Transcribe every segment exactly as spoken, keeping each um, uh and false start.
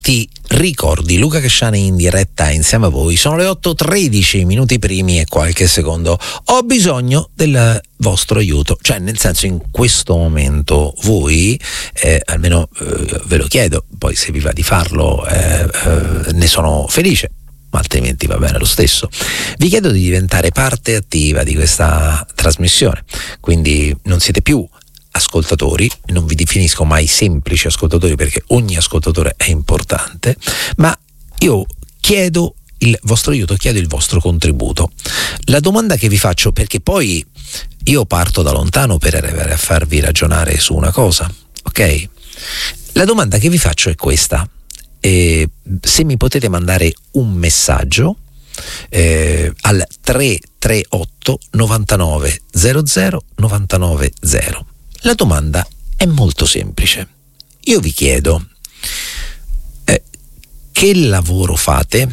Ti ricordi Luca Casciani in diretta insieme a voi, sono le otto e tredici minuti primi e qualche secondo. Ho bisogno del vostro aiuto, cioè nel senso, in questo momento voi eh, almeno eh, ve lo chiedo, poi se vi va di farlo eh, eh, ne sono felice, ma altrimenti va bene lo stesso. Vi chiedo di diventare parte attiva di questa trasmissione, quindi non siete più ascoltatori, non vi definisco mai semplici ascoltatori perché ogni ascoltatore è importante, ma io chiedo il vostro aiuto, chiedo il vostro contributo. La domanda che vi faccio, perché poi io parto da lontano per arrivare a farvi ragionare su una cosa, ok? La domanda che vi faccio è questa: eh, se mi potete mandare un messaggio eh, al tre tre otto novantanove zero zero novantanove zero. La domanda è molto semplice. Io vi chiedo, eh, che lavoro fate?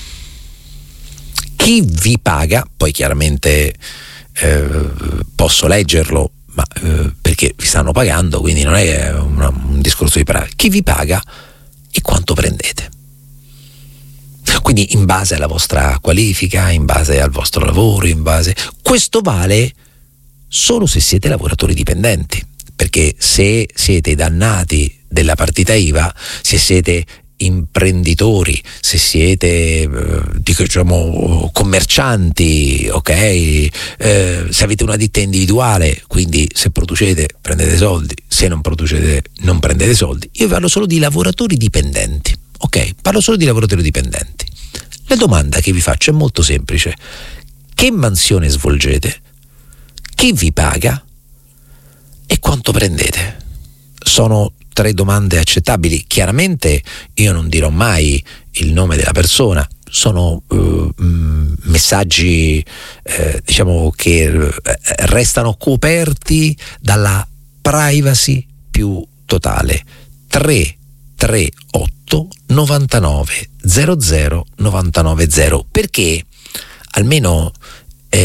Chi vi paga? Poi chiaramente eh, posso leggerlo, ma eh, perché vi stanno pagando, quindi non è una, un discorso di parole. Chi vi paga e quanto prendete? Quindi in base alla vostra qualifica, in base al vostro lavoro, in base... Questo vale solo se siete lavoratori dipendenti, perché se siete dannati della partita I V A, se siete imprenditori, se siete eh, diciamo commercianti, ok, eh, se avete una ditta individuale, quindi se producete prendete soldi, se non producete non prendete soldi. Io parlo solo di lavoratori dipendenti, ok? Parlo solo di lavoratori dipendenti. La domanda che vi faccio è molto semplice: che mansione svolgete? Chi vi paga? E quanto prendete? Sono tre domande accettabili. Chiaramente io non dirò mai il nome della persona, sono uh, messaggi eh, diciamo che restano coperti dalla privacy più totale. tre tre otto novantanove zero zero novantanove zero, perché almeno eh,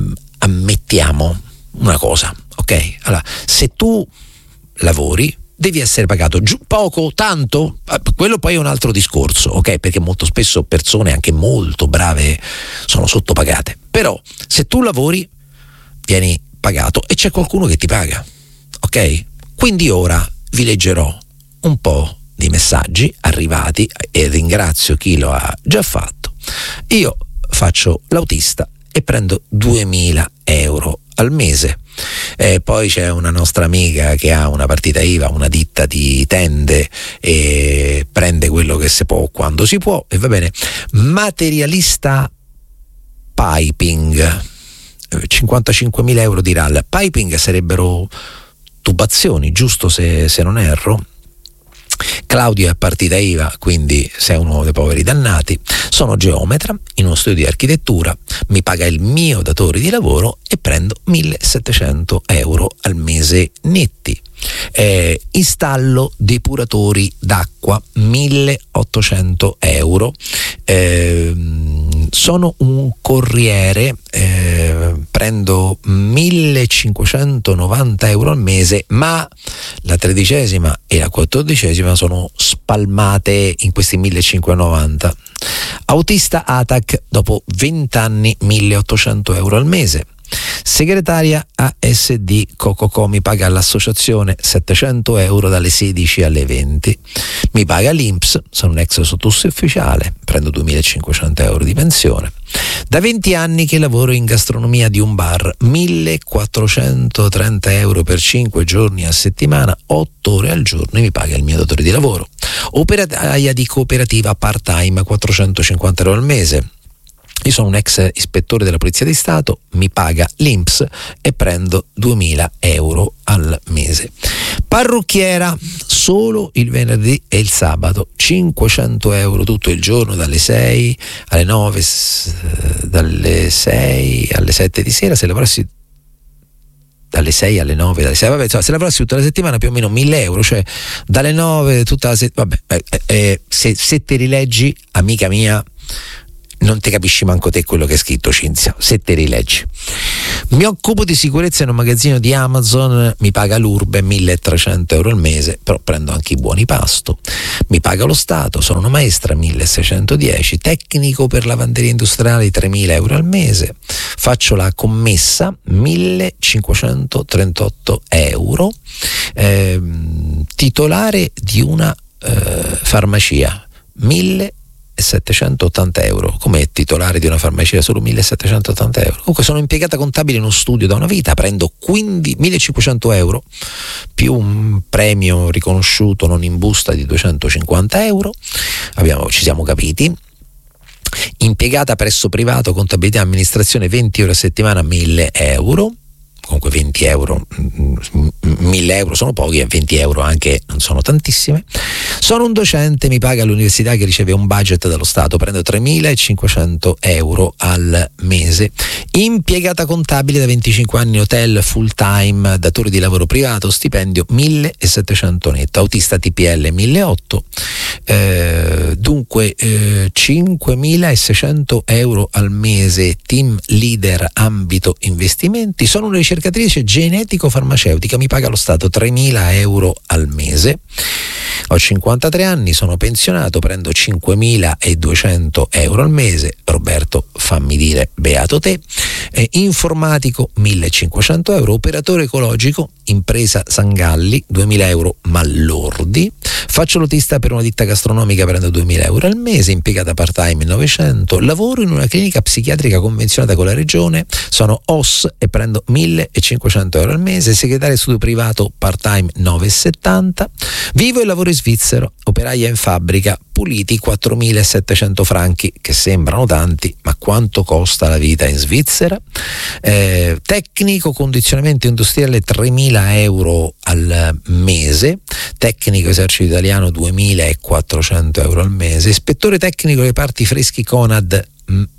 ammettiamo una cosa, ok? Allora, se tu lavori devi essere pagato giù, poco, tanto, quello poi è un altro discorso, ok? Perché molto spesso persone anche molto brave sono sottopagate, però se tu lavori vieni pagato e c'è qualcuno che ti paga, ok? Quindi ora vi leggerò un po' di messaggi arrivati e ringrazio chi lo ha già fatto. Io faccio l'autista e prendo duemila euro al mese. E poi c'è una nostra amica che ha una partita I V A, una ditta di tende, e prende quello che si può quando si può, e va bene. Materialista piping, cinquantacinquemila euro di R A L. Piping sarebbero tubazioni, giusto, se, se non erro. Claudio è a partita I V A, quindi sei uno dei poveri dannati. Sono geometra in uno studio di architettura, mi paga il mio datore di lavoro e prendo millesettecento euro al mese netti. Eh, installo depuratori d'acqua, milleottocento euro. Eh, sono un corriere, eh, prendo millecinquecentonovanta euro al mese, ma la tredicesima e la quattordicesima sono spalmate in questi millecinquecentonovanta. Autista A T A C, dopo venti anni, milleottocento euro al mese. Segretaria A S D Cococò, mi paga l'associazione settecento euro dalle sedici alle venti. Mi paga l'I N P S, sono un ex sottufficiale, prendo duemilacinquecento euro di pensione. Da venti anni che lavoro in gastronomia di un bar, millequattrocentotrenta euro per cinque giorni a settimana, otto ore al giorno, e mi paga il mio datore di lavoro. Operaia di cooperativa part time, quattrocentocinquanta euro al mese. Io sono un ex ispettore della Polizia di Stato, mi paga l'I N P S e prendo duemila euro al mese. Parrucchiera solo il venerdì e il sabato, cinquecento euro tutto il giorno, dalle sei alle nove, dalle sei alle sette di sera. Se lavorassi dalle sei alle nove, dalle sei, vabbè, insomma, se lavorassi tutta la settimana più o meno mille euro, cioè dalle nove tutta la settimana, vabbè, eh, eh, se, se ti rileggi, amica mia, non ti capisci manco te quello che è scritto, Cinzia, se te rileggi. Mi occupo di sicurezza in un magazzino di Amazon, mi paga l'Urbe milletrecento euro al mese, però prendo anche i buoni pasto. Mi paga lo Stato, sono una maestra, milleseicentodieci, tecnico per lavanderie industriali, tremila euro al mese, faccio la commessa, millecinquecentotrentotto euro, eh, titolare di una eh, farmacia, millesettecentottanta euro. Come titolare di una farmacia solo millesettecentottanta euro? Comunque sono impiegata contabile in uno studio da una vita, prendo quindi millecinquecento euro più un premio riconosciuto non in busta di duecentocinquanta euro. Abbiamo, ci siamo capiti. Impiegata presso privato, contabilità e amministrazione, venti ore a settimana, mille euro. Comunque venti euro, mille euro sono pochi e venti euro anche non sono tantissime. Sono un docente, mi paga l'università che riceve un budget dallo Stato, prendo tremilacinquecento euro al mese. Impiegata contabile da venticinque anni, hotel full time, datore di lavoro privato, stipendio millesettecento netto, autista T P L milleottocento, eh, dunque eh, cinquemilaseicento euro al mese, team leader ambito investimenti. Sono una ricercatrice genetico-farmaceutica, mi paga lo Stato tremila euro al mese. Ho cinquantatré anni, sono pensionato, prendo cinquemiladuecento euro al mese. Roberto, fammi dire beato te. Eh, informatico millecinquecento euro, operatore ecologico, impresa Sangalli, duemila euro mallordi. Faccio lotista per una ditta gastronomica, prendo duemila euro al mese. Impiegata part time novecento. Lavoro in una clinica psichiatrica convenzionata con la regione, sono O S e prendo millecinquecento euro al mese. Segretario studio privato part time novecentosettanta. Vivo e lavoro in Svizzera, operaia in fabbrica, puliti quattromilasettecento franchi, che sembrano tanti, ma quanto costa la vita in Svizzera? Eh, tecnico condizionamento industriale tremila euro al mese, tecnico esercito italiano duemilaquattrocento euro al mese, ispettore tecnico reparti freschi Conad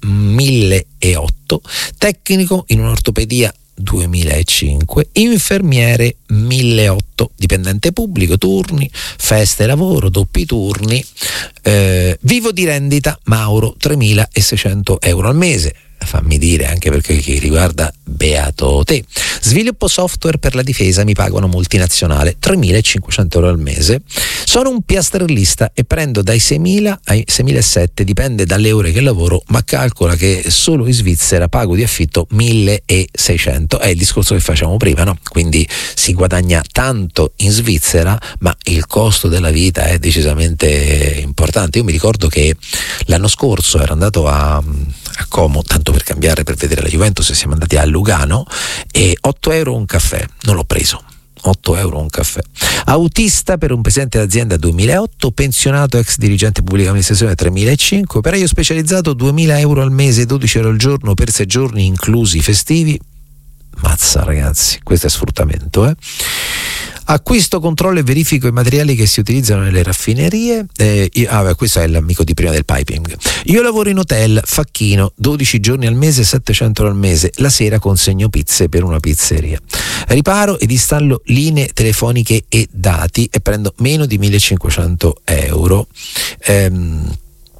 milleottocento, tecnico in un'ortopedia duemilacinque, infermiere milleottocento, dipendente pubblico, turni, feste lavoro, doppi turni, eh, vivo di rendita Mauro tremilaseicento euro al mese. Fammi dire, anche perché chi riguarda beato te. Sviluppo software per la difesa, mi paga una multinazionale, tremilacinquecento euro al mese. Sono un piastrellista e prendo dai seimila ai seimilasettecento, dipende dalle ore che lavoro, ma calcola che solo in Svizzera pago di affitto milleseicento. È il discorso che facciamo prima, no? Quindi si guadagna tanto in Svizzera, ma il costo della vita è decisamente importante. Io mi ricordo che l'anno scorso ero andato a, a Como, tanto per cambiare, per vedere la Juventus, e siamo andati a Lugano, e otto euro un caffè, non l'ho preso. otto euro un caffè. Autista per un presidente d'azienda duemilaotto, pensionato ex dirigente pubblica amministrazione tremilacinque, operaio specializzato duemila euro al mese, dodici euro al giorno per sei giorni inclusi festivi. Mazza ragazzi, questo è sfruttamento, eh? Acquisto, controllo e verifico i materiali che si utilizzano nelle raffinerie. Eh, io, ah, beh, questo è l'amico di prima del piping. Io lavoro in hotel, facchino, dodici giorni al mese, settecento euro al mese. La sera consegno pizze per una pizzeria. Riparo ed installo linee telefoniche e dati e prendo meno di millecinquecento euro. Ehm,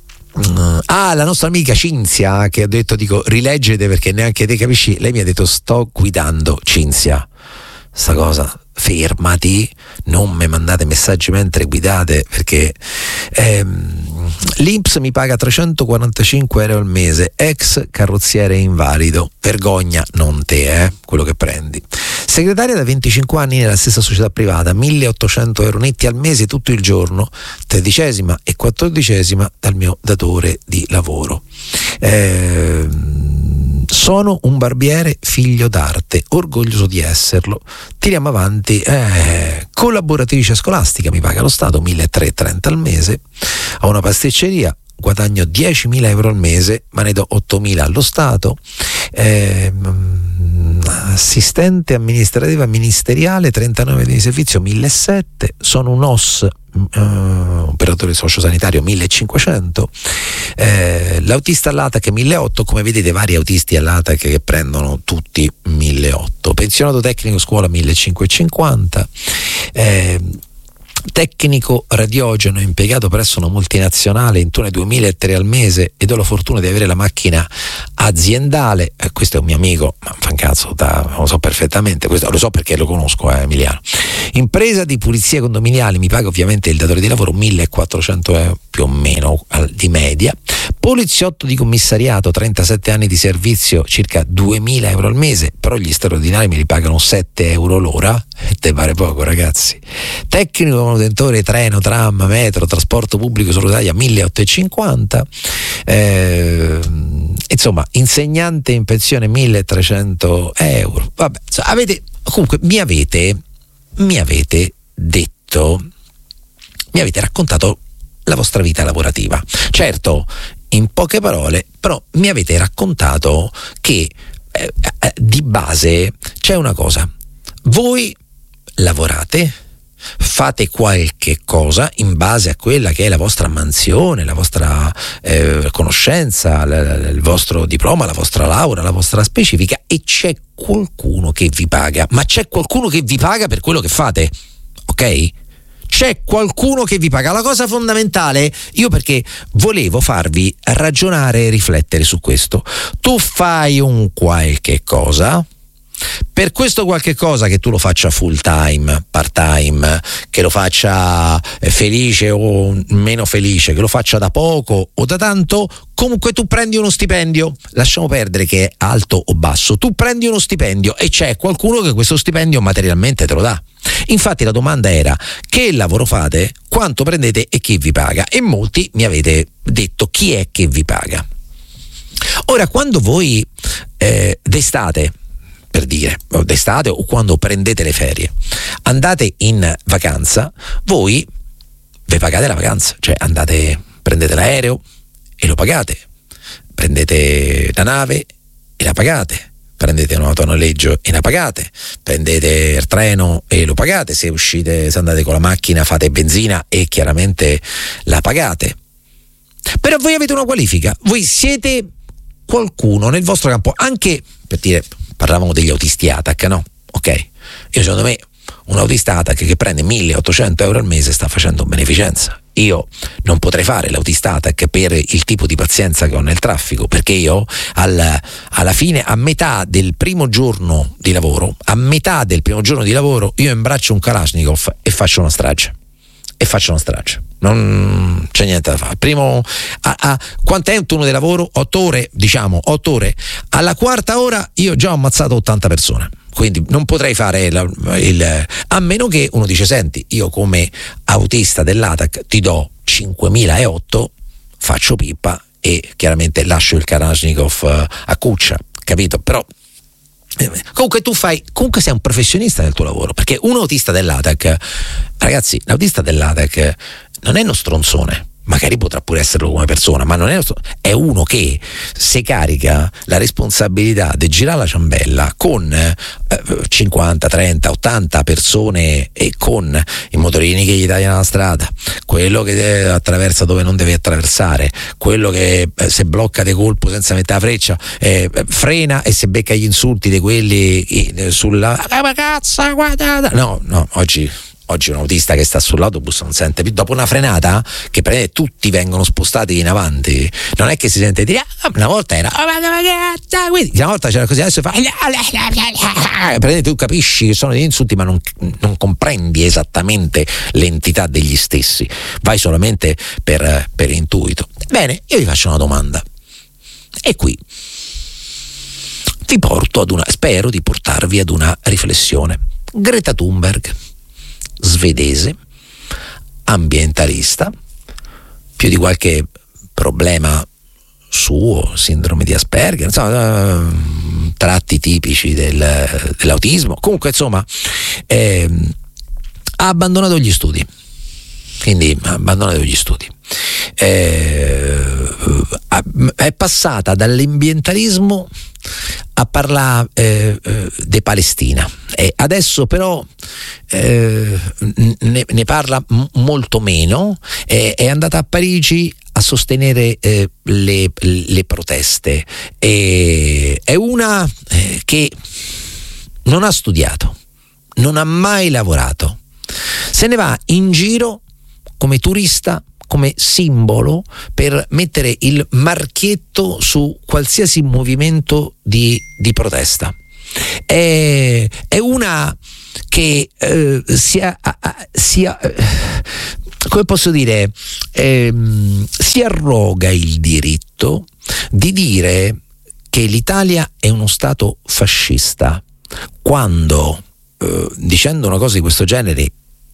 Ah, la nostra amica Cinzia, che ho detto, dico, rileggete perché neanche te capisci. Lei mi ha detto: sto guidando, Cinzia, sta cosa, fermati, non mi mandate messaggi mentre guidate, perché ehm, l'I N P S mi paga trecentoquarantacinque euro al mese, ex carrozziere invalido. Vergogna, non te, eh, quello che prendi. Segretaria da venticinque anni nella stessa società privata, milleottocento euro netti al mese tutto il giorno, tredicesima e quattordicesima dal mio datore di lavoro. Eh, sono un barbiere figlio d'arte, orgoglioso di esserlo. Tiriamo avanti. Eh, collaboratrice scolastica, mi paga lo Stato milletrecentotrenta al mese. Ho una pasticceria, guadagno diecimila euro al mese, ma ne do ottomila allo Stato. Eh, assistente amministrativa ministeriale, trentanove anni di servizio, millesettecento. Sono un O S, uh, operatore sociosanitario, millecinquecento. Eh, l'autista all'A T A C milleottocento, come vedete vari autisti all'A T A C che prendono tutti milleottocento. Pensionato tecnico scuola millecinquecentocinquanta. Eh, tecnico radiogeno impiegato presso una multinazionale in tone duemilatré al mese ed ho la fortuna di avere la macchina aziendale. Eh, questo è un mio amico, ma fa un cazzo, da, lo so perfettamente, questo lo so perché lo conosco, eh, Emiliano. Impresa di pulizia condominiale, mi paga ovviamente il datore di lavoro millequattrocento euro più o meno di media. Poliziotto di commissariato, trentasette anni di servizio, circa duemila euro al mese, però gli straordinari me li pagano sette euro l'ora, e te pare poco, ragazzi. Tecnico manutentore treno, tram, metro, trasporto pubblico su rotaia milleottocentocinquanta, eh, insomma insegnante in pensione milletrecento euro. Vabbè, avete, comunque mi avete mi avete detto, mi avete raccontato la vostra vita lavorativa. Certo, in poche parole, però mi avete raccontato che eh, eh, di base c'è una cosa: voi lavorate, fate qualche cosa in base a quella che è la vostra mansione, la vostra eh, conoscenza, l- l- il vostro diploma, la vostra laurea, la vostra specifica, e c'è qualcuno che vi paga, ma c'è qualcuno che vi paga per quello che fate, ok? C'è qualcuno che vi paga. La cosa fondamentale, io perché volevo farvi ragionare e riflettere su questo. Tu fai un qualche cosa, per questo qualche cosa, che tu lo faccia full time, part time, che lo faccia felice o meno felice, che lo faccia da poco o da tanto, comunque tu prendi uno stipendio. Lasciamo perdere che è alto o basso, tu prendi uno stipendio e c'è qualcuno che questo stipendio materialmente te lo dà. Infatti la domanda era: che lavoro fate, quanto prendete e chi vi paga? E molti mi avete detto chi è che vi paga. Ora, quando voi eh, d'estate, per dire, d'estate o quando prendete le ferie, andate in vacanza, voi vi pagate la vacanza, cioè andate, prendete l'aereo e lo pagate, prendete la nave e la pagate, prendete un autonoleggio e la pagate, prendete il treno e lo pagate, se uscite, se andate con la macchina fate benzina e chiaramente la pagate. Però voi avete una qualifica, voi siete qualcuno nel vostro campo, anche per dire, parlavamo degli autisti A T A C, no? Ok, io secondo me un autista A T A C che prende milleottocento euro al mese sta facendo beneficenza. Io non potrei fare l'autista A T A C per il tipo di pazienza che ho nel traffico, perché io al, alla fine, a metà del primo giorno di lavoro, a metà del primo giorno di lavoro, io imbraccio un Kalashnikov e faccio una strage. E faccio una strage. Non c'è niente da fare. Primo, a, a, quant'è un turno di lavoro? Otto ore, diciamo, otto ore. Alla quarta ora io già ho ammazzato ottanta persone. Quindi non potrei fare la, il, a meno che uno dice: senti, io come autista dell'A T A C ti do cinquemilaotto, faccio pippa e chiaramente lascio il Kalashnikov a cuccia, capito? Però comunque tu fai, comunque sei un professionista del tuo lavoro, perché un autista dell'A T A C, ragazzi, l'autista dell'A T A C non è uno stronzone, magari potrà pure esserlo come persona, ma non è, è uno che si carica la responsabilità di girare la ciambella con eh, cinquanta, trenta, ottanta persone e con i motorini che gli tagliano la strada, quello che attraversa dove non deve attraversare, quello che eh, se blocca di colpo senza mettere la freccia, eh, frena e se becca gli insulti di quelli eh, sulla ah, cazzo, guardate. no, no, oggi Oggi un autista che sta sull'autobus non sente più, dopo una frenata che prende, tutti vengono spostati in avanti, non è che si sente dire ah, una volta era una volta c'era così, adesso fa prende, tu capisci che sono degli insulti ma non, non comprendi esattamente l'entità degli stessi, vai solamente per, per intuito. Bene, io vi faccio una domanda e qui vi porto ad una, spero di portarvi ad una riflessione. Greta Thunberg, svedese, ambientalista, più di qualche problema suo, sindrome di Asperger, insomma, tratti tipici del, dell'autismo. Comunque, insomma, eh, ha abbandonato gli studi. Quindi ha abbandonato gli studi. Eh, è passata dall'ambientalismo a parlare eh, eh, di Palestina e adesso però eh, ne, ne parla m- molto meno. eh, è andata a Parigi a sostenere eh, le, le proteste. E è una eh, che non ha studiato, non ha mai lavorato, Se ne va in giro come turista, come simbolo, per mettere il marchietto su qualsiasi movimento di, di protesta. È, è una che eh, sia, sia eh, come posso dire, eh, si arroga il diritto di dire che l'Italia è uno stato fascista, quando eh, dicendo una cosa di questo genere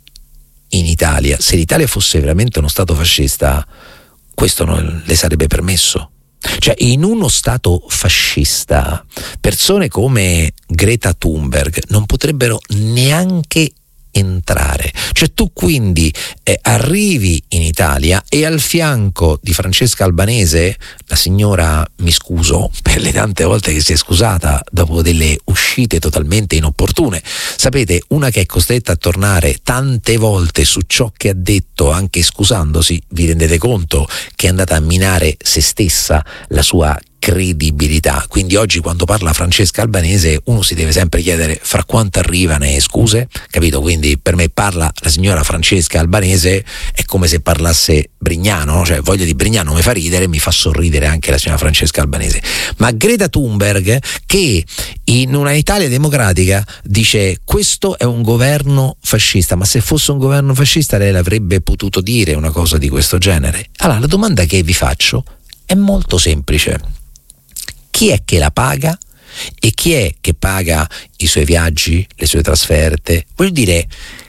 in Italia, se l'Italia fosse veramente uno stato fascista, questo non le sarebbe permesso. Cioè, in uno stato fascista, persone come Greta Thunberg non potrebbero neanche entrare. Cioè, tu quindi eh, arrivi in Italia e al fianco di Francesca Albanese, la signora, mi scuso per le tante volte che si è scusata dopo delle uscite totalmente inopportune, sapete, una che è costretta a tornare tante volte su ciò che ha detto, anche scusandosi, vi rendete conto che è andata a minare se stessa, la sua credibilità. Quindi oggi quando parla Francesca Albanese uno si deve sempre chiedere fra quanto arrivano le scuse, capito? Quindi per me parla la signora Francesca Albanese è come se parlasse Brignano, no? Cioè voglia di Brignano mi fa ridere, mi fa sorridere anche la signora Francesca Albanese. Ma Greta Thunberg, che in una Italia democratica dice questo è un governo fascista, ma se fosse un governo fascista lei l'avrebbe potuto dire una cosa di questo genere? Allora la domanda che vi faccio è molto semplice: chi è che la paga e chi è che paga i suoi viaggi, le sue trasferte? Voglio dire,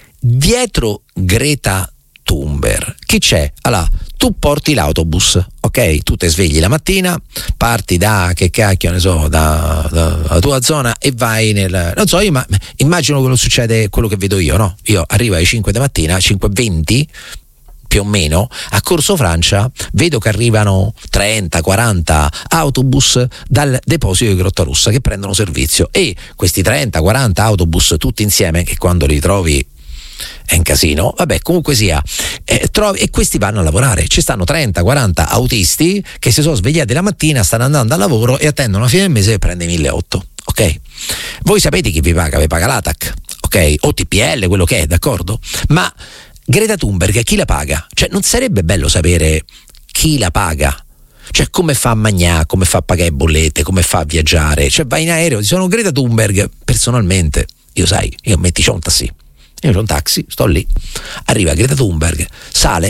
dietro Greta Thunberg chi c'è? Allora, tu porti l'autobus, ok? Tu ti svegli la mattina, parti da, che cacchio ne so, da, da, dalla tua zona e vai nel, non so, io ma, immagino quello succede, quello che vedo io, no? Io arrivo alle cinque di mattina, cinque e venti più o meno, a Corso Francia, vedo che arrivano trenta quaranta autobus dal deposito di Grottarossa che prendono servizio, e questi trenta quaranta autobus tutti insieme, che quando li trovi è un casino, vabbè, comunque sia, eh, trovi, e questi vanno a lavorare. Ci stanno trenta quaranta autisti che si sono svegliati la mattina, stanno andando al lavoro e attendono a fine del mese e prende milleottocento, ok? Voi sapete chi vi paga? Vi paga l'A T A C, ok? O T P L, quello che è, d'accordo? Ma Greta Thunberg chi la paga? Cioè, non sarebbe bello sapere chi la paga? Cioè, come fa a mangiare, come fa a pagare bollette, come fa a viaggiare? Cioè, vai in aereo, sono Greta Thunberg, personalmente, io sai, io metti c'ho un taxi, io c'ho un taxi, sto lì, arriva Greta Thunberg, sale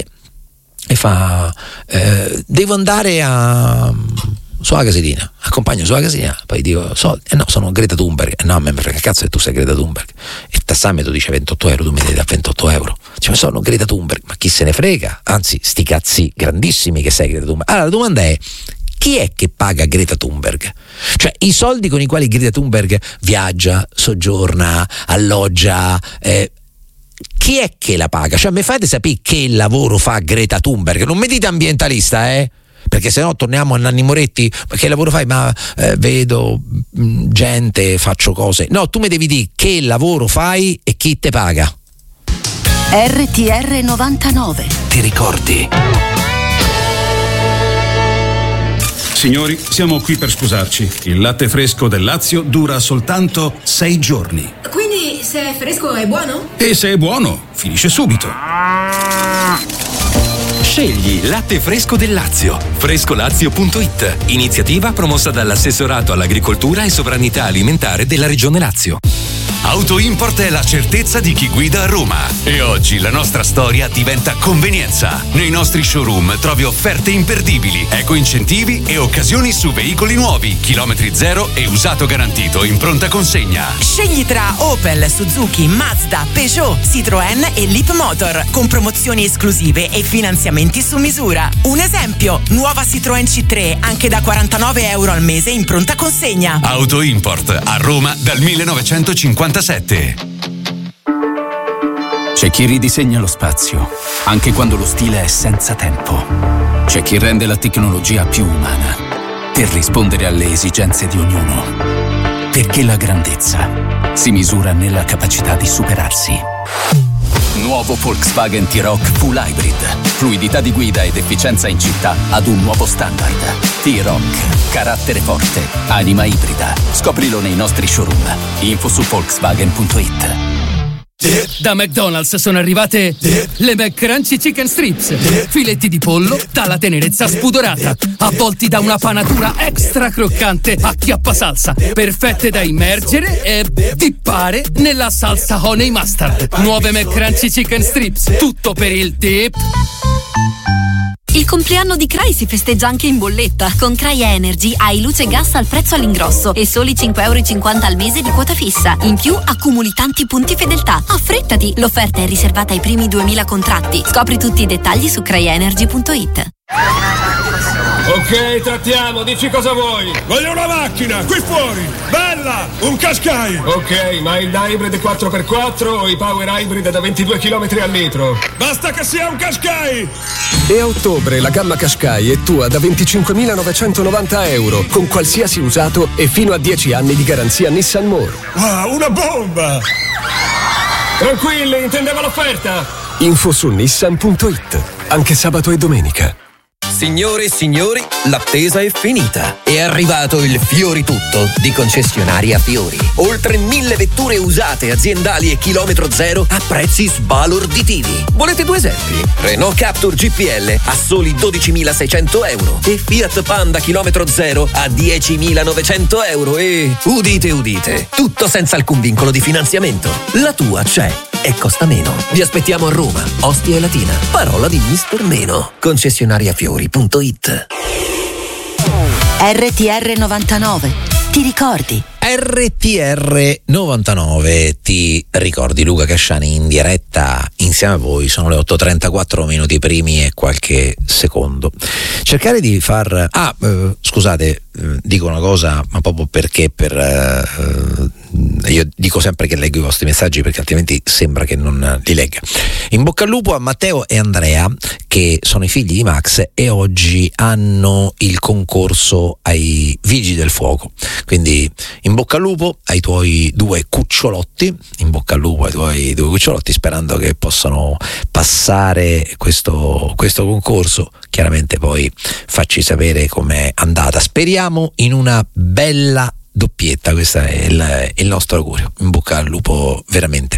e fa eh, devo andare a sulla casetina, accompagno sulla casetina, poi dico so, eh no, sono Greta Thunberg, eh no, a me mi frega cazzo che tu sei Greta Thunberg, il tassametro dice ventotto euro, tu mi devi da ventotto euro, cioè sono Greta Thunberg, ma chi se ne frega, anzi sti cazzi grandissimi che sei Greta Thunberg. Allora la domanda è: chi è che paga Greta Thunberg? Cioè, i soldi con i quali Greta Thunberg viaggia, soggiorna, alloggia, eh, chi è che la paga? Cioè, mi fate sapere che lavoro fa Greta Thunberg? Non mi dite ambientalista, eh? Perché se no torniamo a Nanni Moretti, ma che lavoro fai? Ma eh, vedo mh, gente, faccio cose. No, tu mi devi dire che lavoro fai e chi te paga. R T R novantanove. Ti ricordi? Signori, siamo qui per scusarci. Il latte fresco del Lazio dura soltanto sei giorni. Quindi se è fresco è buono? E se è buono, finisce subito. Scegli latte fresco del Lazio. Frescolazio punto it. Iniziativa promossa dall'Assessorato all'Agricoltura e Sovranità Alimentare della Regione Lazio. Auto Import è la certezza di chi guida a Roma. E oggi la nostra storia diventa convenienza. Nei nostri showroom trovi offerte imperdibili, eco-incentivi e occasioni su veicoli nuovi, chilometri zero e usato garantito in pronta consegna. Scegli tra Opel, Suzuki, Mazda, Peugeot, Citroën e Leapmotor, con promozioni esclusive e finanziamenti su misura. Un esempio, nuova Citroën C tre anche da quarantanove euro al mese in pronta consegna. Auto Import a Roma dal millenovecentocinquantasette. C'è chi ridisegna lo spazio, anche quando lo stile è senza tempo. C'è chi rende la tecnologia più umana, per rispondere alle esigenze di ognuno. Perché la grandezza si misura nella capacità di superarsi. Nuovo Volkswagen T-Roc Full Hybrid. Fluidità di guida ed efficienza in città ad un nuovo standard. T-Roc. Carattere forte. Anima ibrida. Scoprilo nei nostri showroom. Info su volkswagen punto it. Da McDonald's sono arrivate le McCrunchy Chicken Strips, filetti di pollo dalla tenerezza spudorata, avvolti da una panatura extra croccante a chiappa salsa, perfette da immergere e dippare nella salsa honey mustard. Nuove McCrunchy Chicken Strips, tutto per il dip. Il compleanno di Cray si festeggia anche in bolletta. Con Cray Energy hai luce e gas al prezzo all'ingrosso e soli cinque euro e cinquanta al mese di quota fissa. In più accumuli tanti punti fedeltà. Affrettati, l'offerta è riservata ai primi duemila contratti. Scopri tutti i dettagli su cray energy punto it. Ok, trattiamo, dici cosa vuoi. Voglio una macchina, qui fuori, bella, un Qashqai. Ok, ma il hybrid quattro per quattro o i power hybrid da ventidue chilometri al litro? Basta che sia un Qashqai. E a ottobre la gamma Qashqai è tua da venticinquemilanovecentonovanta euro, con qualsiasi usato e fino a dieci anni di garanzia Nissan More. Wow, una bomba. Tranquilli, intendevo l'offerta. Info su nissan punto it, anche sabato e domenica. Signore e signori, l'attesa è finita. È arrivato il Fiori Tutto di concessionaria Fiori. Oltre mille vetture usate, aziendali e chilometro zero a prezzi sbalorditivi. Volete due esempi? Renault Captur G P L a soli dodicimilaseicento euro e Fiat Panda chilometro zero a diecimilanovecento euro e, udite udite, tutto senza alcun vincolo di finanziamento. La tua c'è e costa meno. Vi aspettiamo a Roma, Ostia e Latina. Parola di mister Meno. Concessionaria Fiori punto it. R T R novantanove. Ti ricordi? R T R novantanove, ti ricordi? Luca Casciani in diretta insieme a voi. Sono le otto e trentaquattro minuti primi e qualche secondo. Cercare di far ah eh, scusate, eh, dico una cosa, ma proprio perché per eh, io dico sempre che leggo i vostri messaggi perché altrimenti sembra che non li legga. In bocca al lupo a Matteo e Andrea, che sono i figli di Max e oggi hanno il concorso ai Vigili del Fuoco. Quindi in bocca al lupo ai tuoi due cucciolotti, in bocca al lupo ai tuoi due cucciolotti, sperando che possano passare questo, questo concorso. Chiaramente poi facci sapere com'è andata. Speriamo in una bella doppietta, questo è il, il nostro augurio. In bocca al lupo veramente.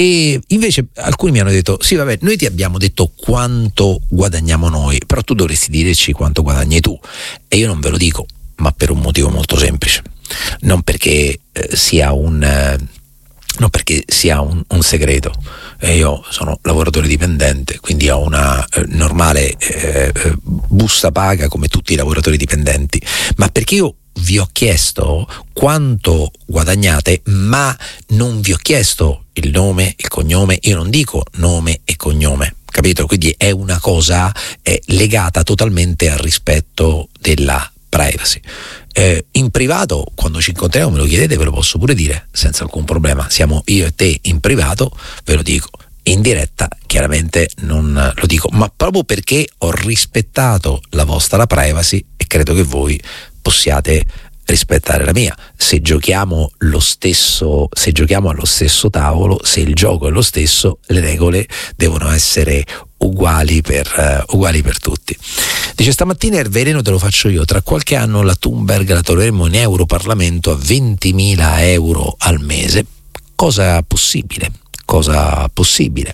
E invece alcuni mi hanno detto sì vabbè, noi ti abbiamo detto quanto guadagniamo noi, però tu dovresti dirci quanto guadagni tu, e io non ve lo dico, ma per un motivo molto semplice. Non perché eh, sia un eh, non perché sia un, un segreto. Eh, io sono lavoratore dipendente, quindi ho una eh, normale eh, busta paga come tutti i lavoratori dipendenti, ma perché io vi ho chiesto quanto guadagnate, ma non vi ho chiesto il nome, il cognome. Io non dico nome e cognome, capito? Quindi è una cosa eh, legata totalmente al rispetto della privacy. Eh, in privato, quando ci incontriamo, me lo chiedete, ve lo posso pure dire senza alcun problema. Siamo io e te in privato, ve lo dico. In diretta chiaramente non lo dico, ma proprio perché ho rispettato la vostra privacy e credo che voi possiate rispettare la mia. Se giochiamo lo stesso, se giochiamo allo stesso tavolo, se il gioco è lo stesso, le regole devono essere uguali per uh, uguali per tutti. Dice stamattina il veleno te lo faccio io, tra qualche anno la Thunberg la troveremo in Europarlamento a ventimila euro al mese. Cosa possibile, cosa possibile.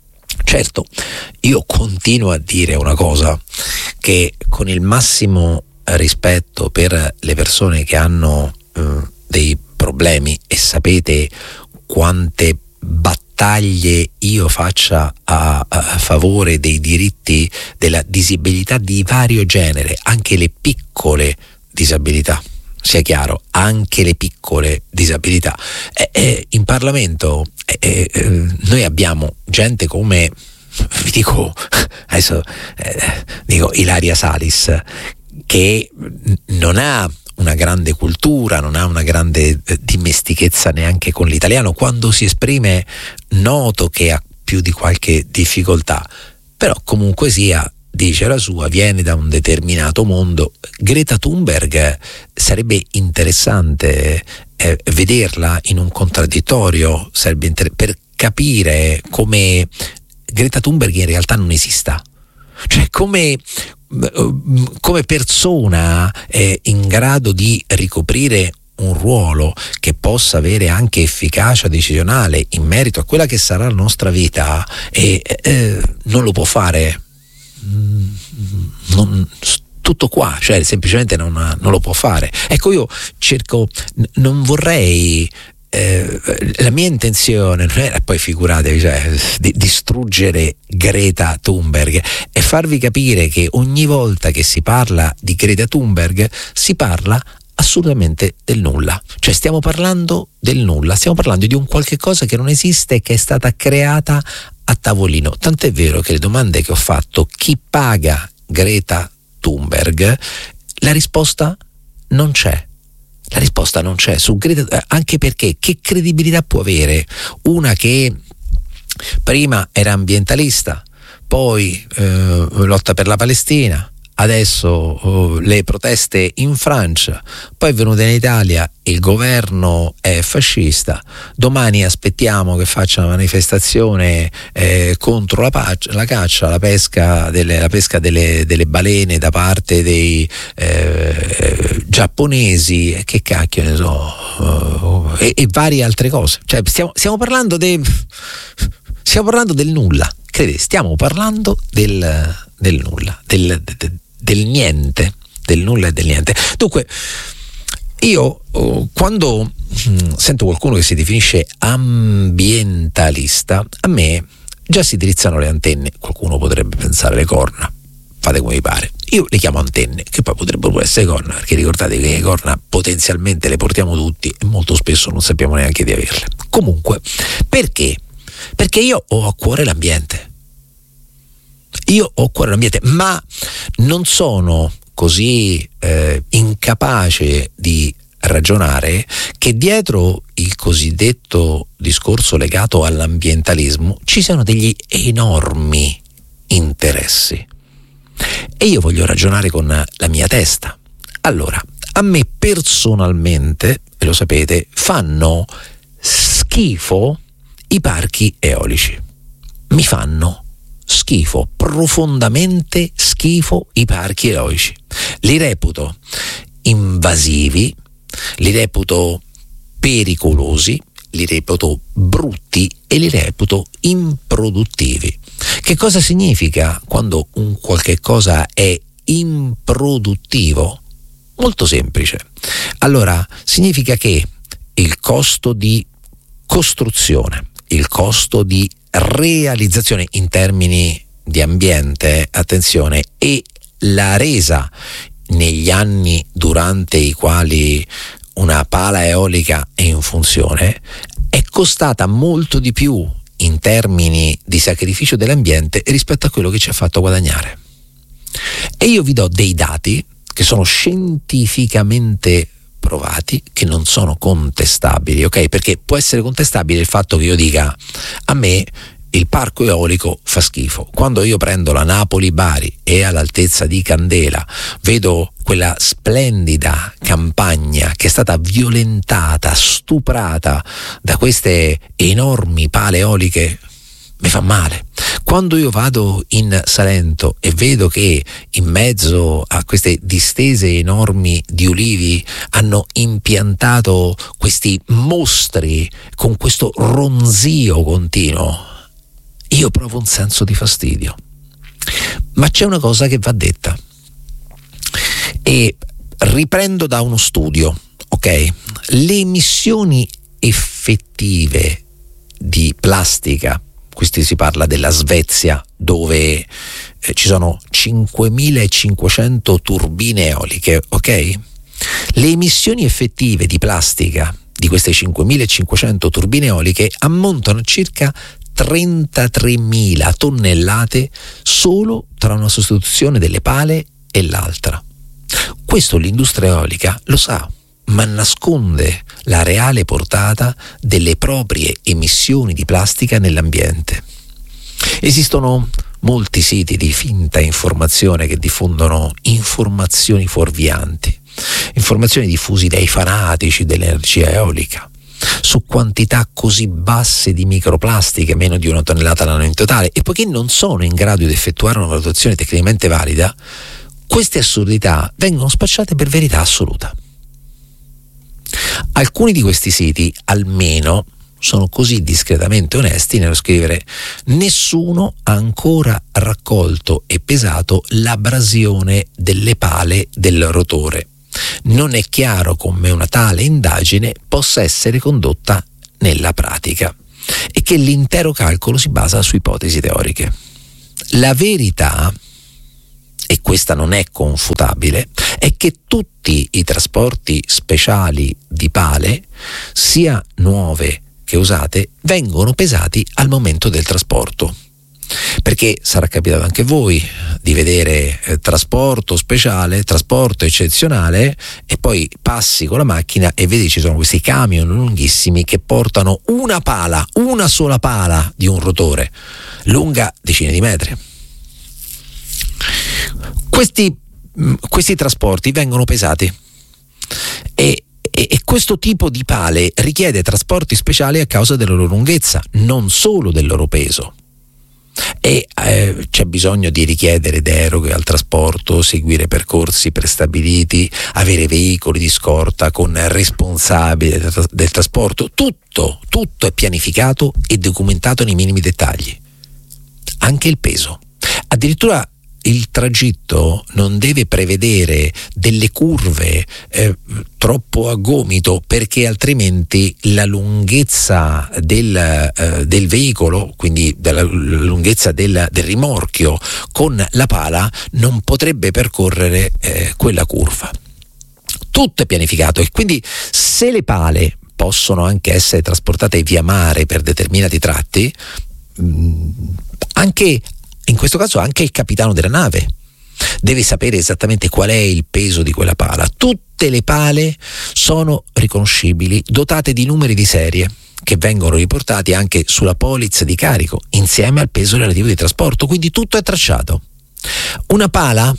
Certo, io continuo a dire una cosa, che con il massimo rispetto per le persone che hanno eh, dei problemi, e sapete quante battaglie io faccia a, a favore dei diritti della disabilità di vario genere, anche le piccole disabilità, sia chiaro, anche le piccole disabilità. E, e in Parlamento e, e, noi abbiamo gente come, vi dico adesso eh, dico Ilaria Salis, che non ha una grande cultura, non ha una grande dimestichezza neanche con l'italiano. Quando si esprime noto che ha più di qualche difficoltà, però comunque sia dice la sua, viene da un determinato mondo. Greta Thunberg sarebbe interessante eh, vederla in un contraddittorio, sarebbe inter- per capire come Greta Thunberg in realtà non esista, cioè come come persona eh, in grado di ricoprire un ruolo che possa avere anche efficacia decisionale in merito a quella che sarà la nostra vita, e eh, non lo può fare. Non, tutto qua, cioè semplicemente non, non lo può fare. Ecco, io cerco, n- non vorrei eh, la mia intenzione non era poi, figuratevi, cioè, di distruggere Greta Thunberg, e farvi capire che ogni volta che si parla di Greta Thunberg si parla assolutamente del nulla, cioè stiamo parlando del nulla, stiamo parlando di un qualche cosa che non esiste, che è stata creata a tavolino. Tant'è vero che le domande che ho fatto, chi paga Greta Thunberg, la risposta non c'è. La risposta non c'è su Greta, anche perché che credibilità può avere una che prima era ambientalista, poi eh, lotta per la Palestina, adesso oh, le proteste in Francia, poi è venuta in Italia, il governo è fascista, domani aspettiamo che faccia una manifestazione eh, contro la, pac- la caccia, la pesca delle, la pesca delle, delle balene da parte dei eh, giapponesi, che cacchio ne so, uh, e, e varie altre cose. Cioè stiamo, stiamo parlando de, stiamo parlando del nulla, credete, stiamo parlando del, del nulla, del, del del niente, del nulla e del niente. Dunque, io oh, quando mh, sento qualcuno che si definisce ambientalista, a me già si drizzano le antenne. Qualcuno potrebbe pensare le corna, fate come vi pare. Io le chiamo antenne, che poi potrebbero essere corna, perché ricordate che le corna potenzialmente le portiamo tutti e molto spesso non sappiamo neanche di averle. Comunque, perché? Perché io ho a cuore l'ambiente. Io ho a cuore l'ambiente, ma non sono così eh, incapace di ragionare che dietro il cosiddetto discorso legato all'ambientalismo ci siano degli enormi interessi. E io voglio ragionare con la mia testa. Allora, a me personalmente, e lo sapete, fanno schifo i parchi eolici. Mi fanno schifo, profondamente schifo i parchi eolici. Li reputo invasivi, li reputo pericolosi, li reputo brutti e li reputo improduttivi. Che cosa significa quando un qualche cosa è improduttivo? Molto semplice. Allora, significa che il costo di costruzione, il costo di realizzazione in termini di ambiente, attenzione, e la resa negli anni durante i quali una pala eolica è in funzione è costata molto di più in termini di sacrificio dell'ambiente rispetto a quello che ci ha fatto guadagnare. E io vi do dei dati che sono scientificamente provati, che non sono contestabili, ok? Perché può essere contestabile il fatto che io dica a me il parco eolico fa schifo. Quando io prendo la Napoli-Bari e all'altezza di Candela vedo quella splendida campagna che è stata violentata, stuprata da queste enormi pale eoliche, mi fa male. Quando io vado in Salento e vedo che in mezzo a queste distese enormi di ulivi hanno impiantato questi mostri con questo ronzio continuo, io provo un senso di fastidio. Ma c'è una cosa che va detta, e riprendo da uno studio, ok? Le emissioni effettive di plastica, qui si parla della Svezia, dove eh, ci sono cinquemilacinquecento turbine eoliche, ok? Le emissioni effettive di plastica di queste cinquemilacinquecento turbine eoliche ammontano a circa trentatremila tonnellate solo tra una sostituzione delle pale e l'altra. Questo l'industria eolica lo sa, ma nasconde la reale portata delle proprie emissioni di plastica nell'ambiente. Esistono molti siti di finta informazione che diffondono informazioni fuorvianti, informazioni diffuse dai fanatici dell'energia eolica, su quantità così basse di microplastiche, meno di una tonnellata all'anno in totale, e poiché non sono in grado di effettuare una valutazione tecnicamente valida, queste assurdità vengono spacciate per verità assoluta. Alcuni di questi siti almeno sono così discretamente onesti nello scrivere: nessuno ha ancora raccolto e pesato l'abrasione delle pale del rotore. Non è chiaro come una tale indagine possa essere condotta nella pratica e che l'intero calcolo si basa su ipotesi teoriche. La verità, e questa non è confutabile, è che tutti i trasporti speciali di pale, sia nuove che usate, vengono pesati al momento del trasporto. Perché sarà capitato anche a voi di vedere eh, trasporto speciale, trasporto eccezionale, e poi passi con la macchina e vedi ci sono questi camion lunghissimi che portano una pala, una sola pala di un rotore, lunga decine di metri. Questi, questi trasporti vengono pesati e, e, e questo tipo di pale richiede trasporti speciali a causa della loro lunghezza, non solo del loro peso. E eh, c'è bisogno di richiedere deroghe al trasporto, seguire percorsi prestabiliti, avere veicoli di scorta con responsabili del, tra- del trasporto. Tutto, tutto è pianificato e documentato nei minimi dettagli, anche il peso. Addirittura il tragitto non deve prevedere delle curve eh, troppo a gomito, perché altrimenti la lunghezza del, eh, del veicolo, quindi della lunghezza del, del rimorchio con la pala, non potrebbe percorrere eh, quella curva. Tutto è pianificato e quindi se le pale possono anche essere trasportate via mare per determinati tratti, mh, anche in questo caso anche il capitano della nave deve sapere esattamente qual è il peso di quella pala. Tutte le pale sono riconoscibili, dotate di numeri di serie che vengono riportati anche sulla polizza di carico insieme al peso relativo di trasporto, quindi tutto è tracciato. Una pala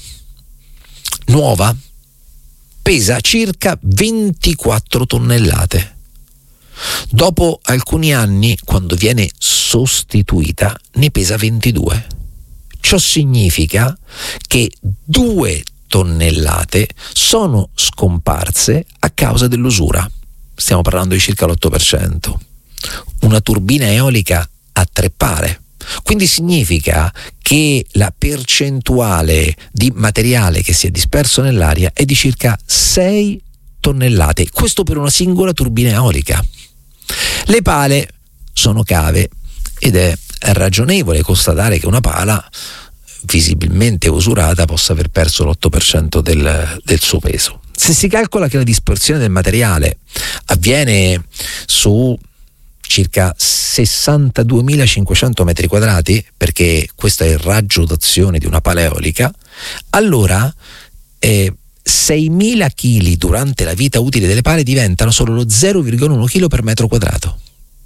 nuova pesa circa ventiquattro tonnellate. Dopo alcuni anni, quando viene sostituita, ne pesa ventidue. Ciò significa che due tonnellate sono scomparse a causa dell'usura. Stiamo parlando di circa l'otto per cento. Una turbina eolica ha tre pale. Quindi significa che la percentuale di materiale che si è disperso nell'aria è di circa sei tonnellate. Questo per una singola turbina eolica. Le pale sono cave ed è ragionevole constatare che una pala visibilmente usurata possa aver perso l'otto per cento del, del suo peso. Se si calcola che la dispersione del materiale avviene su circa sessantaduemilacinquecento metri quadrati, perché questo è il raggio d'azione di una pala eolica, allora eh, seimila chili durante la vita utile delle pale diventano solo lo zero virgola uno chilo per metro quadrato.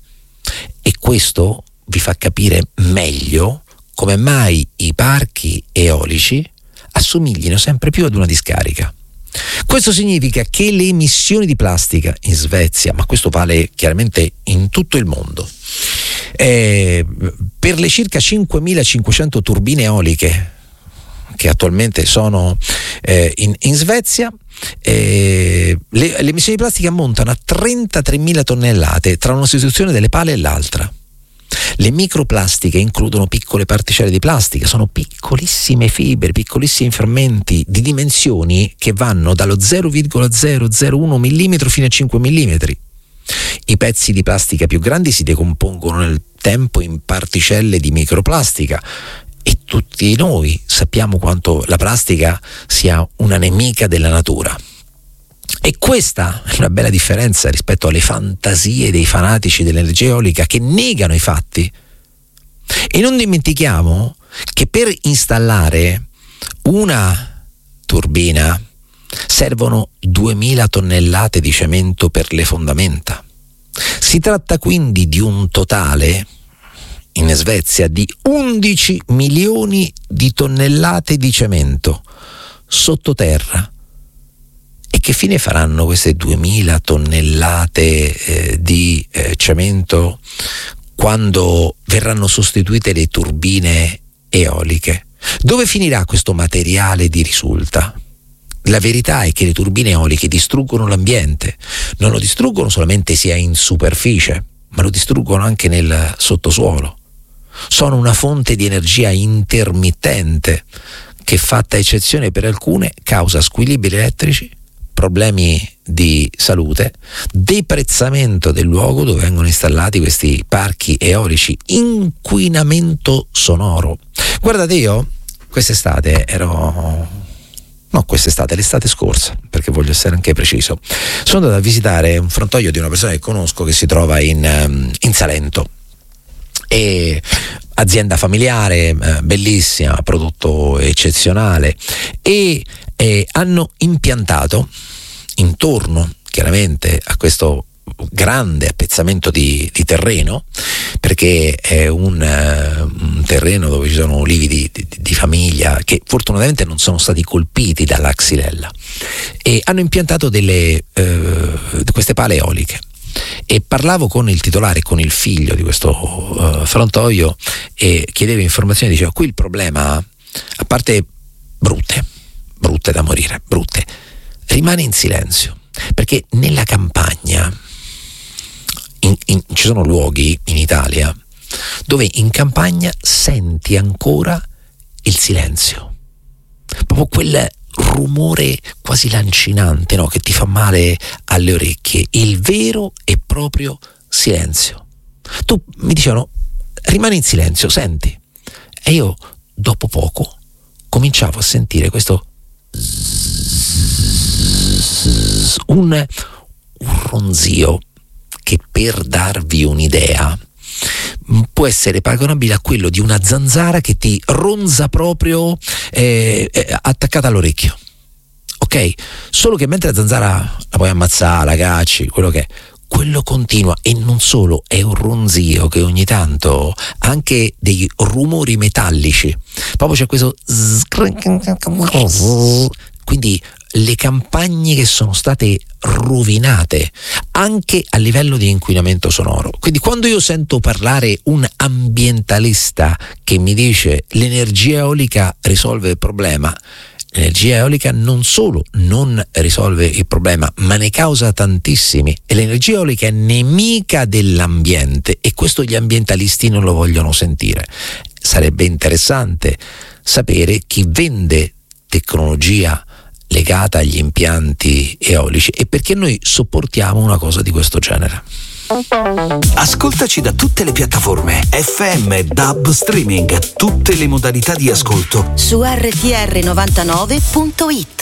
E questo vi fa capire meglio come mai i parchi eolici assomiglino sempre più ad una discarica. Questo significa che le emissioni di plastica in Svezia, ma questo vale chiaramente in tutto il mondo, eh, per le circa cinquemilacinquecento turbine eoliche che attualmente sono eh, in, in Svezia, eh, le, le emissioni di plastica ammontano a trentatremila tonnellate tra una sostituzione delle pale e l'altra. Le microplastiche includono piccole particelle di plastica, sono piccolissime fibre, piccolissimi frammenti di dimensioni che vanno dallo zero virgola zero zero uno millimetro fino a cinque millimetri. I pezzi di plastica più grandi si decompongono nel tempo in particelle di microplastica e tutti noi sappiamo quanto la plastica sia una nemica della natura. E questa è una bella differenza rispetto alle fantasie dei fanatici dell'energia eolica che negano i fatti. E non dimentichiamo che per installare una turbina servono duemila tonnellate di cemento per le fondamenta. Si tratta quindi di un totale in Svezia di undici milioni di tonnellate di cemento sottoterra. E che fine faranno queste duemila tonnellate eh, di eh, cemento quando verranno sostituite le turbine eoliche? Dove finirà questo materiale di risulta? La verità è che le turbine eoliche distruggono l'ambiente, non lo distruggono solamente sia in superficie, ma lo distruggono anche nel sottosuolo. Sono una fonte di energia intermittente che, fatta eccezione per alcune, causa squilibri elettrici, problemi di salute, deprezzamento del luogo dove vengono installati questi parchi eolici, inquinamento sonoro. Guardate, io quest'estate ero... no quest'estate, l'estate scorsa, perché voglio essere anche preciso, sono andato a visitare un frantoio di una persona che conosco che si trova in, in Salento, e azienda familiare, eh, bellissima, prodotto eccezionale, e eh, hanno impiantato intorno chiaramente a questo grande appezzamento di, di terreno, perché è un, uh, un terreno dove ci sono olivi di, di, di famiglia che fortunatamente non sono stati colpiti dalla xylella, e hanno impiantato delle uh, queste pale eoliche. E parlavo con il titolare, con il figlio di questo uh, frantoio, e chiedevo informazioni. Diceva: qui il problema, a parte brutte brutte da morire, brutte, rimane in silenzio, perché nella campagna in, in, ci sono luoghi in Italia dove in campagna senti ancora il silenzio, proprio quel rumore quasi lancinante, no? Che ti fa male alle orecchie, il vero e proprio silenzio. Tu mi dicevano: rimani in silenzio, senti. E io dopo poco cominciavo a sentire questo un, un ronzio che, per darvi un'idea, può essere paragonabile a quello di una zanzara che ti ronza proprio eh, eh, attaccata all'orecchio, ok? Solo che mentre la zanzara la puoi ammazzare, la cacci, quello che è, quello continua, e non solo, è un ronzio che ogni tanto ha anche dei rumori metallici, proprio c'è questo quindi le campagne che sono state rovinate anche a livello di inquinamento sonoro. Quindi quando io sento parlare un ambientalista che mi dice l'energia eolica risolve il problema, l'energia eolica non solo non risolve il problema, ma ne causa tantissimi, e l'energia eolica è nemica dell'ambiente, e questo gli ambientalisti non lo vogliono sentire. Sarebbe interessante sapere chi vende tecnologia legata agli impianti eolici e perché noi sopportiamo una cosa di questo genere. Ascoltaci da tutte le piattaforme F M, D A B, streaming, tutte le modalità di ascolto su R T R novantanove punto it.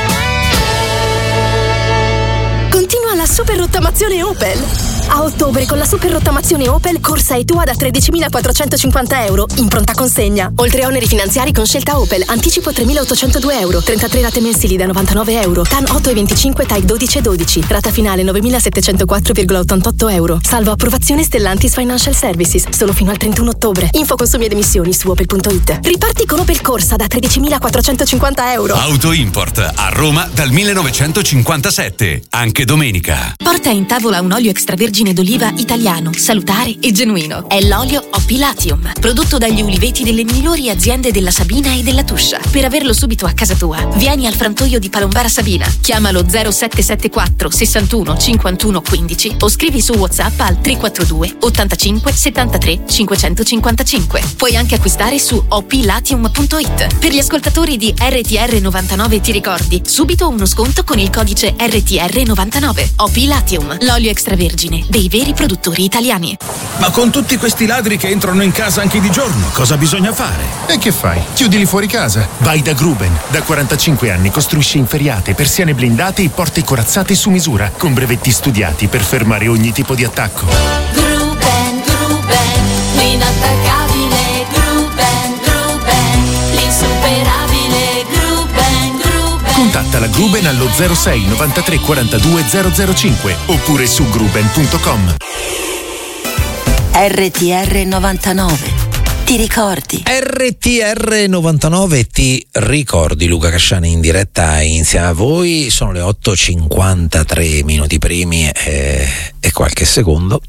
Continua la super rottamazione Opel. A ottobre, con la super rottamazione Opel, corsa e tua da tredicimilaquattrocentocinquanta euro in pronta consegna. Oltre a oneri finanziari con scelta Opel, anticipo tremilaottocentodue euro, trentatré rate mensili da novantanove euro, T A N otto e venticinque, T A I dodici e dodici, rata finale novemilasettecentoquattro virgola ottantotto euro, salvo approvazione Stellantis Financial Services, solo fino al trentuno ottobre. Info consumi ed emissioni su opel punto it. Riparti con Opel Corsa da tredicimilaquattrocentocinquanta euro. Auto Import a Roma dal millenovecentocinquantasette, anche domenica. Porta in tavola un olio extravergine d'oliva italiano, salutare e genuino. È l'olio Opilatium, prodotto dagli uliveti delle migliori aziende della Sabina e della Tuscia. Per averlo subito a casa tua, vieni al frantoio di Palombara Sabina. Chiamalo zero sette sette quattro sessantuno cinquantuno quindici o scrivi su WhatsApp al tre quattro due ottantacinque settantatré cinquecentocinquantacinque. Puoi anche acquistare su opilatium punto it. Per gli ascoltatori di R T R novantanove ti ricordi, subito uno sconto con il codice R T R novantanove. Opilatium, l'olio extravergine dei veri produttori italiani. Ma con tutti questi ladri che entrano in casa anche di giorno, cosa bisogna fare? E che fai? Chiudili fuori casa. Vai da Gruben. Da quarantacinque anni costruisce inferriate, persiane blindate e porte corazzate su misura, con brevetti studiati per fermare ogni tipo di attacco. Gruben, Gruben, l'inattaccabile Gruben, Gruben, l'insuperabile Gruben, Gruben. Contatta la Gruben allo zero sei novantatré quarantadue zero zero cinque oppure su gruben punto com. R T R novantanove, Ti ricordi? R T R novantanove ti ricordi, Luca Casciani in diretta insieme a voi. Sono le otto e cinquantatré minuti primi e, e qualche secondo.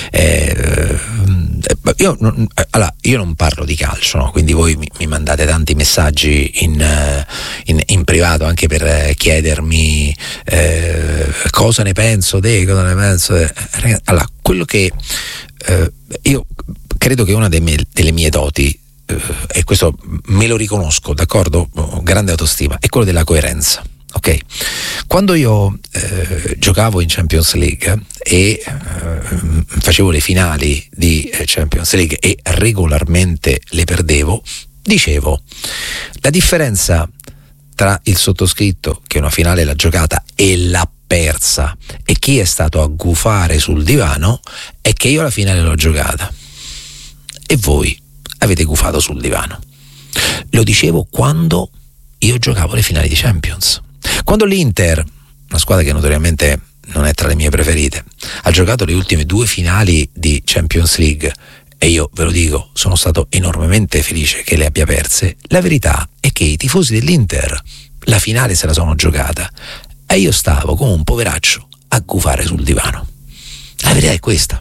Eh, io, non, allora, io non parlo di calcio, no? Quindi voi mi, mi mandate tanti messaggi in, in, in privato anche per chiedermi eh, cosa ne penso te, cosa ne penso te. Allora, quello che eh, io credo che una delle mie, delle mie doti, eh, e questo me lo riconosco, d'accordo? Grande autostima, è quello della coerenza. Ok, quando io eh, giocavo in Champions League e eh, facevo le finali di Champions League e regolarmente le perdevo, dicevo la differenza tra il sottoscritto che una finale l'ha giocata e l'ha persa e chi è stato a gufare sul divano è che io la finale l'ho giocata e voi avete gufato sul divano. Lo dicevo quando io giocavo le finali di Champions. Quando l'Inter, una squadra che notoriamente non è tra le mie preferite, ha giocato le ultime due finali di Champions League e io ve lo dico, sono stato enormemente felice che le abbia perse, la verità è che i tifosi dell'Inter la finale se la sono giocata e io stavo come un poveraccio a gufare sul divano. La verità è questa.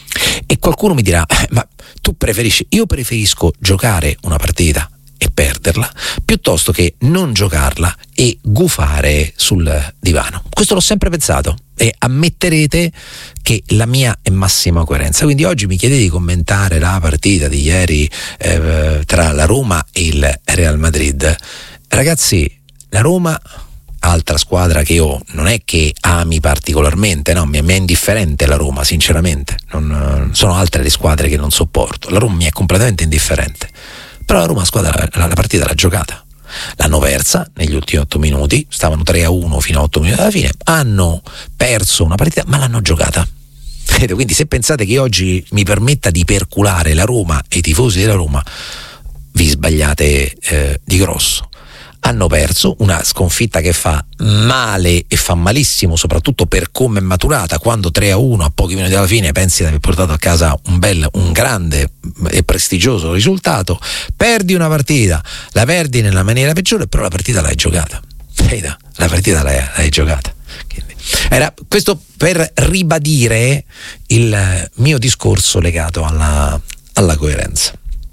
E qualcuno mi dirà, eh, ma tu preferisci, io preferisco giocare una partita e perderla piuttosto che non giocarla e gufare sul divano. Questo l'ho sempre pensato e ammetterete che la mia è massima coerenza. Quindi oggi mi chiedete di commentare la partita di ieri eh, tra la Roma e il Real Madrid. Ragazzi, la Roma, altra squadra che io non è che ami particolarmente, no, mi è indifferente la Roma, sinceramente. Non, sono altre le squadre che non sopporto. La Roma mi è completamente indifferente. Però la Roma squadra la, la partita l'ha giocata, l'hanno persa negli ultimi otto minuti, stavano tre a uno fino a otto minuti alla fine, hanno perso una partita ma l'hanno giocata. Quindi se pensate che oggi mi permetta di perculare la Roma e i tifosi della Roma, vi sbagliate eh, di grosso. Hanno perso una sconfitta che fa male e fa malissimo, soprattutto per come è maturata. Quando tre a uno a pochi minuti dalla fine pensi di aver portato a casa un bel, un grande e prestigioso risultato, perdi una partita, la perdi nella maniera peggiore, però la partita l'hai giocata. La partita l'hai, l'hai giocata. Quindi, era questo per ribadire il mio discorso legato alla, alla coerenza.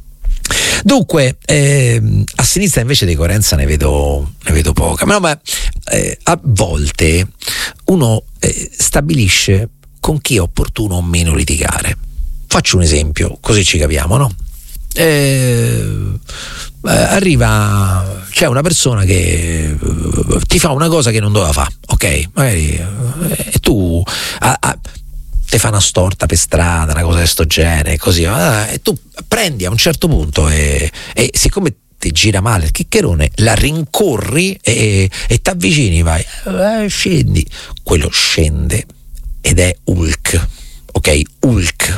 Dunque, eh, a sinistra invece di coerenza ne vedo, ne vedo poca, no, ma eh, a volte uno eh, stabilisce con chi è opportuno o meno litigare. Faccio un esempio, così ci capiamo, no? Eh, eh, arriva, c'è una persona che eh, ti fa una cosa che non doveva fare, ok? Magari eh, e tu a, a, te fa una storta per strada, una cosa di sto genere, così, eh, e tu prendi a un certo punto e, e siccome ti gira male il chiccherone, la rincorri e, e ti avvicini, vai, eh, scendi, quello scende ed è Hulk, ok? Hulk.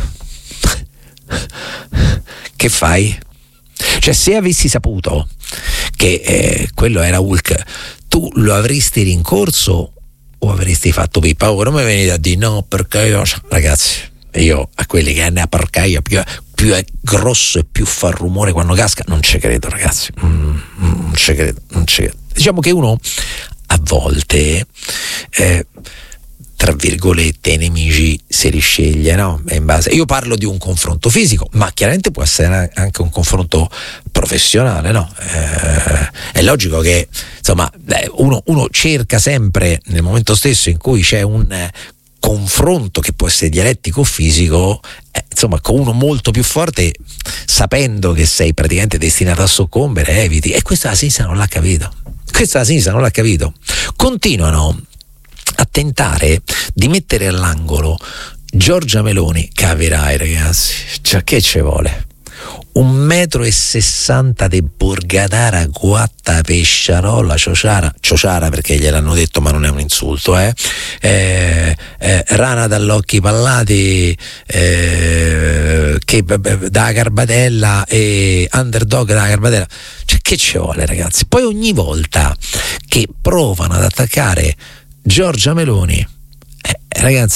Che fai? Cioè, se avessi saputo che eh, quello era Hulk, tu lo avresti rincorso o avresti fatto pippa? Ora mi venite a dire no, perché io, ragazzi, io a quelli che hanno a porcaia più, più è grosso e più fa rumore quando casca, non ci credo, ragazzi, mm, non ci credo, non ci credo. Diciamo che uno a volte eh, tra virgolette i nemici se li sceglie, no? In base, io parlo di un confronto fisico, ma chiaramente può essere anche un confronto professionale, no? Eh, è logico che insomma uno, uno cerca sempre nel momento stesso in cui c'è un eh, confronto che può essere dialettico o fisico, eh, insomma con uno molto più forte, sapendo che sei praticamente destinato a soccombere, eviti. E questa la sinistra non l'ha capito. Questa la sinistra non l'ha capito. Continuano a tentare di mettere all'angolo Giorgia Meloni. Capirai, ragazzi, cioè che ci vuole? Un metro e sessanta di borgatara guatta pesciarola ciociara ciociara perché gliel'hanno detto, ma non è un insulto, eh, eh, eh rana dall'occhi pallati, eh, che da Garbatella e underdog da Garbatella. Cioè che ci vuole, ragazzi? Poi ogni volta che provano ad attaccare Giorgia Meloni, eh, ragazzi,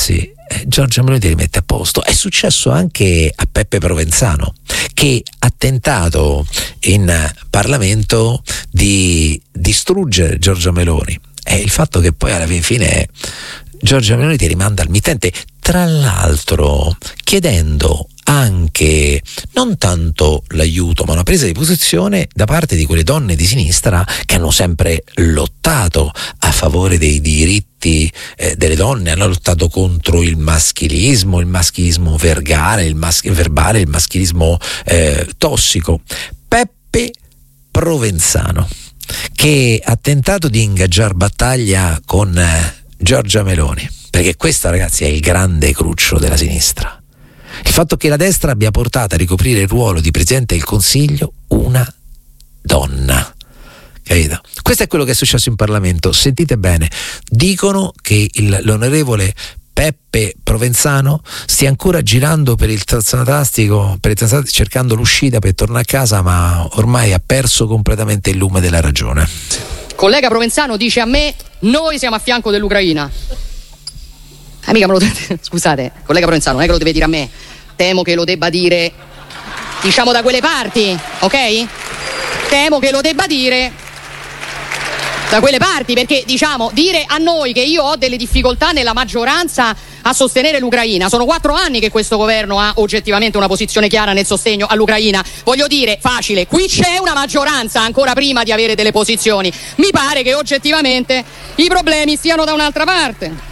eh, Giorgia Meloni ti rimette a posto. È successo anche a Peppe Provenzano, che ha tentato in Parlamento di distruggere Giorgia Meloni. È il fatto che poi alla fine Giorgia Meloni ti rimanda al mittente, tra l'altro chiedendo anche non tanto l'aiuto ma una presa di posizione da parte di quelle donne di sinistra che hanno sempre lottato a favore dei diritti eh, delle donne, hanno lottato contro il maschilismo, il maschilismo vergale, il mas- verbale, il maschilismo eh, tossico. Peppe Provenzano, che ha tentato di ingaggiare battaglia con eh, Giorgia Meloni, perché questo, ragazzi, è il grande cruccio della sinistra. Il fatto che la destra abbia portato a ricoprire il ruolo di Presidente del Consiglio una donna. Capito? Questo è quello che è successo in Parlamento. Sentite bene, dicono che il, l'onorevole Peppe Provenzano stia ancora girando per il tazzanatastico, per il tazzanatastico, cercando l'uscita per tornare a casa, ma ormai ha perso completamente il lume della ragione. Collega Provenzano dice a me: noi siamo a fianco dell'Ucraina. Ah, mica me lo deve... Scusate, collega Provenzano, non è che lo deve dire a me. Temo che lo debba dire, diciamo, da quelle parti, ok? Temo che lo debba dire da quelle parti, perché, diciamo, dire a noi che io ho delle difficoltà nella maggioranza a sostenere l'Ucraina. Sono quattro anni che questo governo ha oggettivamente una posizione chiara nel sostegno all'Ucraina. Voglio dire, facile, qui c'è una maggioranza ancora prima di avere delle posizioni. Mi pare che oggettivamente i problemi stiano da un'altra parte.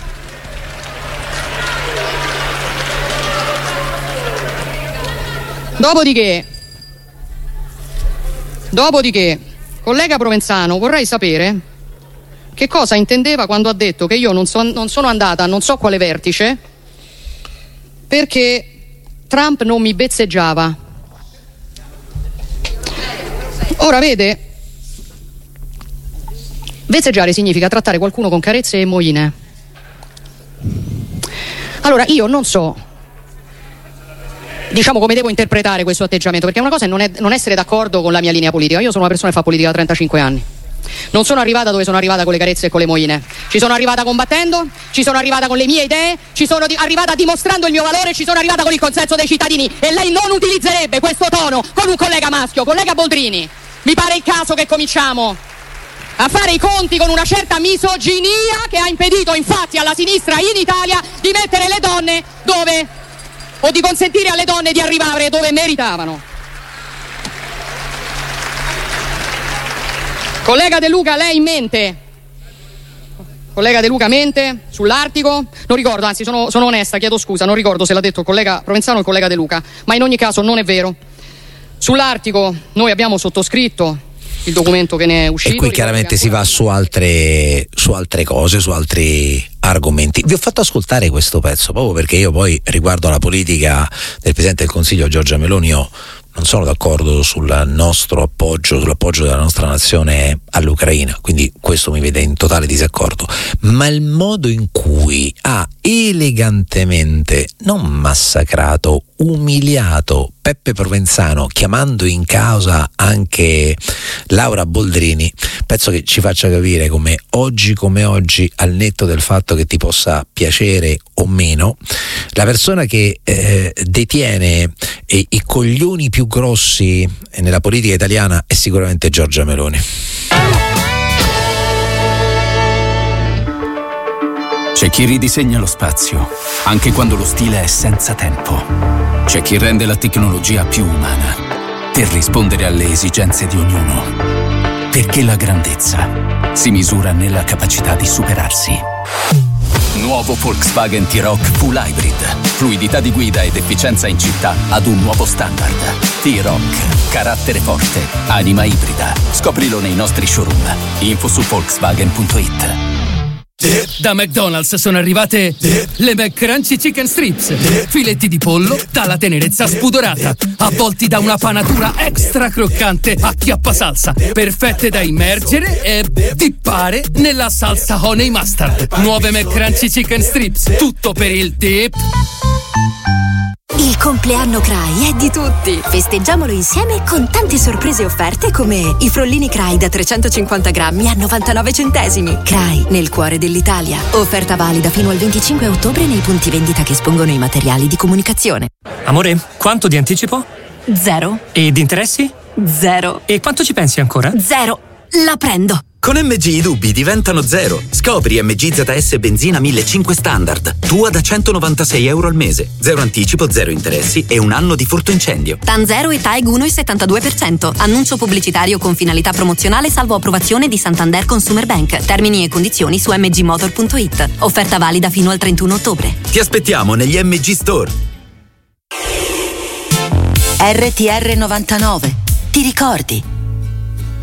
Dopodiché, dopodiché, collega Provenzano, vorrei sapere che cosa intendeva quando ha detto che io non, so, non sono andata a non so quale vertice perché Trump non mi bezzeggiava. Ora, vede, bezzeggiare significa trattare qualcuno con carezze e moine. Allora, io non so, diciamo, come devo interpretare questo atteggiamento, perché una cosa è non, è non essere d'accordo con la mia linea politica. Io sono una persona che fa politica da trentacinque anni. Non sono arrivata dove sono arrivata con le carezze e con le moine. Ci sono arrivata combattendo, ci sono arrivata con le mie idee, ci sono di- arrivata dimostrando il mio valore, ci sono arrivata con il consenso dei cittadini, e lei non utilizzerebbe questo tono con un collega maschio. Collega Boldrini, mi pare il caso che cominciamo a fare i conti con una certa misoginia che ha impedito infatti alla sinistra in Italia di mettere le donne dove, o di consentire alle donne di arrivare dove meritavano. Collega De Luca, lei mente? Collega De Luca mente sull'Artico? Non ricordo, anzi sono, sono onesta, chiedo scusa, non ricordo se l'ha detto il collega Provenzano o il collega De Luca, ma in ogni caso non è vero. Sull'Artico noi abbiamo sottoscritto il documento che ne è uscito. E qui chiaramente si va su altre, su altre cose, su altri argomenti. Vi ho fatto ascoltare questo pezzo proprio perché io poi, riguardo alla politica del Presidente del Consiglio Giorgia Meloni, io non sono d'accordo sul nostro appoggio, sull'appoggio della nostra nazione all'Ucraina, quindi questo mi vede in totale disaccordo, ma il modo in cui ha elegantemente non massacrato, umiliato Peppe Provenzano, chiamando in causa anche Laura Boldrini, penso che ci faccia capire come oggi come oggi, al netto del fatto che ti possa piacere o meno, la persona che eh, detiene eh, i coglioni più grossi nella politica italiana è sicuramente Giorgia Meloni. C'è chi ridisegna lo spazio, anche quando lo stile è senza tempo. C'è chi rende la tecnologia più umana, per rispondere alle esigenze di ognuno. Perché la grandezza si misura nella capacità di superarsi. Nuovo Volkswagen T-Roc Full Hybrid. Fluidità di guida ed efficienza in città ad un nuovo standard. T-Roc. Carattere forte. Anima ibrida. Scoprilo nei nostri showroom. Info su Volkswagen punto it. Da McDonald's sono arrivate le McCrunchy Chicken Strips, filetti di pollo dalla tenerezza spudorata, avvolti da una panatura extra croccante a chiappasalsa, perfette da immergere e dippare nella salsa honey mustard. Nuove McCrunchy Chicken Strips, tutto per il dip. Il compleanno Cray è di tutti. Festeggiamolo insieme con tante sorprese offerte come i frollini Cray da trecentocinquanta grammi a novantanove centesimi. Cray, nel cuore dell'Italia. Offerta valida fino al venticinque ottobre nei punti vendita che espongono i materiali di comunicazione. Amore, quanto di anticipo? Zero. E di interessi? Zero. E quanto ci pensi ancora? Zero. La prendo. Con M G i dubbi diventano zero. Scopri M G Z S benzina millecinquecento standard. Tua da centonovantasei euro al mese. Zero anticipo, zero interessi e un anno di furto incendio. TAN zero e T A E G uno virgola settantadue per cento. Annuncio pubblicitario con finalità promozionale salvo approvazione di Santander Consumer Bank. Termini e condizioni su m g motor punto i t. Offerta valida fino al trentuno ottobre. Ti aspettiamo negli M G Store. R T R novantanove. Ti ricordi?